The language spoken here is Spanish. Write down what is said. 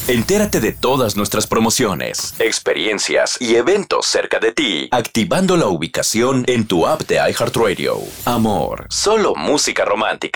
Entérate de todas nuestras promociones, experiencias y eventos cerca de ti, activando la ubicación en tu app de iHeartRadio. Amor, solo música romántica.